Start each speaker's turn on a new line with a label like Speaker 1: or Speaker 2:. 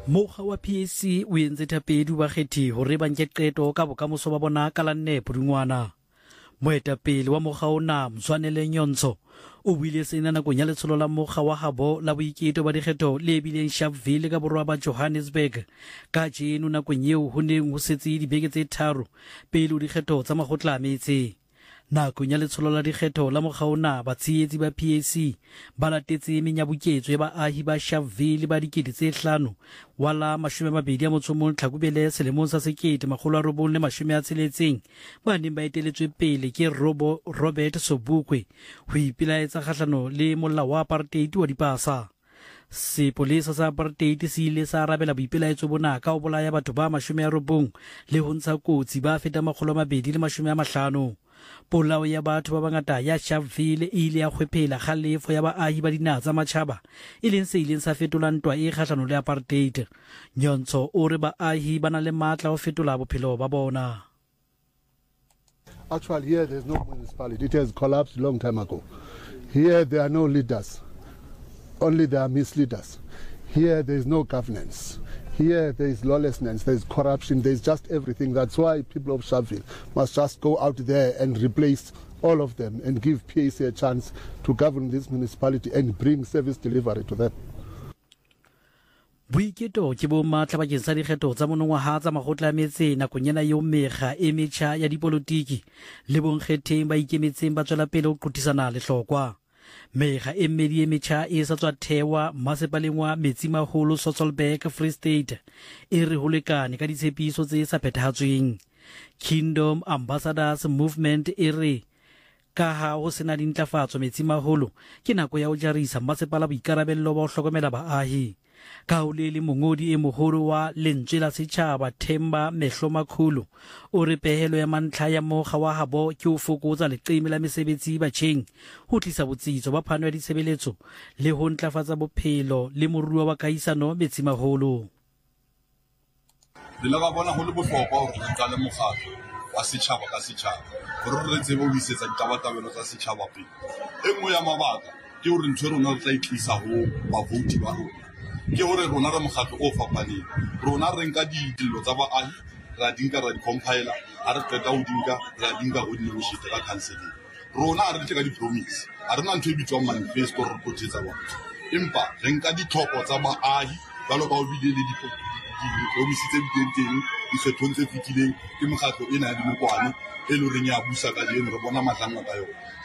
Speaker 1: Mokga wa PAC o entse thapedi ba kgethi hore ba nke qeto ka bokamoso ba bona ka la 4 Pudungwana. Moetapele wa mokga ona Mzwanele Nyonso o buile sena nakong ya letsholo la mokga wa habo la boiketo ba dikgetho le bileng Sharpeville ka borwa ba Johannesburg ka jeno nakong eo ho neng ho setse dibeke tse 3 pele dikgetho tsa makgotla a metse. Nakong ya letsholo la dikgetho la mokga ona batshehetsi ba PAC ba latetse menyabuketso ya baahi ba Sharpeville ba 5,000 wa la 21 Tlhakubele selemong sa 1960 ba neng ba eteletswe pele ke Robert Sobukwe ho ipelaetsa kgahlano le molao wa apartheid wa dipasa. Sepolesa sa apartheid se ile sa arabela boipelaetso bona ka ho bolaya batho ba 90 le ho ntsha kotsi ba feta 250. Polao ya batho ba bangata ya Sharpeville e ile ya kgwephela kgalefo ya baahi ba dinaha tsa matjhaba e leng se ileng sa fetola ntwa e kgahlano le apartheid. Nyonso o re baahi ba na le matla ho fetola bophelo ba bona.
Speaker 2: Actually, here there's no municipality. It has collapsed a long time ago. Here there are no leaders. Only there are misleaders. Here there is no governance. Here there is lawlessness, there is corruption, there is just everything. That's why people of Sharpeville must just go out there and replace all of them and give PAC a chance to govern this municipality and bring service delivery to them.
Speaker 1: Boiketo ke bo matla bakeng sa dikgetho tsa monongwaha tsa makgotla a metse nakong ena eo mekga e metjha ya dipolotiki le bonkgetheng ba ikemetseng ba tswela pele ho qotisana lehlokwa. Mekga e mmedi e metjha e sa tswa thewa masepaleng wa Metsimaholo Sasolburg Free State e re ho lekane ka ditshepiso tse sa phethahatsweng. Kingdom Ambassadors Movement e re ka ha ho sena dintlafatso Metsimaholo ke nako ya ho jarisa masepala boikarabello ba ho hlokomela baahi. Ka ho le mongodi e moholo wa lentswe la setjhaba Themba Mehlomakhulu o re pehelo ya mantlha ya mokga wa habo ke ho fokotsa leqeme la mesebetsi batjheng ho tlisa botsitso ba phano ya ditshebeletso le ho ntlafatsa bophelo le moruo wa kahisano Metsimaholo.
Speaker 3: Le ba bona ho le bohlokwa hore re qale mokgatlo wa setjhaba ka setjhaba hore re tsebe ho isetsa ditabatabelo tsa setjhaba pele. E nngwe ya mabaka ke hore ntho rona re tla itlisa ho bavouti ba rona. Ke hore rona re mokgatlo o fapaneng, rona re nka dillo tsa baahi ra di nka ra di compiler ha re qeta ho di nka ra di nka ho di negotiate ka counselling. Rona ha re tle ka di-promise ha re na ntho e bitswang manifesto re potsetsa bona, empa re nka ditlhoko tsa baahi jwalo ka ho bile le di-promise tse biteng teng dikgethong tse fetileng ke mokgatlo ena ya dinokwane e le horeng ya busa ka jeno re bona matlanga ka yona.